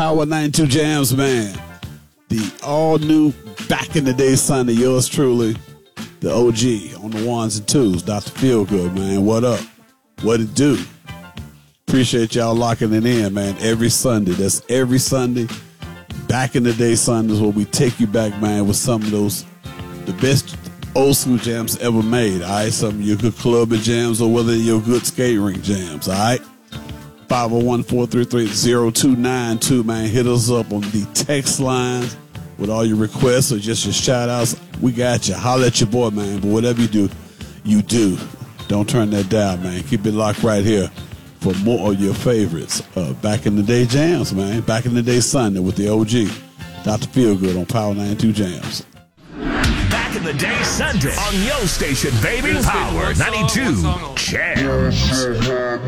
Power 92 Jams, man. The all-new, back-in-the-day son of yours truly, the OG on the ones and twos, Dr. Feelgood, man. What up? What it do? Appreciate y'all locking it in, man. Every Sunday. That's every Sunday. Back-in-the-day Sundays where we take you back, man, with some of those, the best old-school jams ever made, all right? Some of your good clubbing jams or whether your good skate rink jams, all right? 501-433-0292, man. Hit us up on the text lines with all your requests or just your shout-outs. We got you. Holler at your boy, man. But whatever you do, you do. Don't turn that down, man. Keep it locked right here for more of your favorites. Back in the day jams, man. Back in the day Sunday with the OG. Dr. Feelgood on Power 92 Jams. Back in the day Sunday on Yo Station, baby. Power 92 Jams.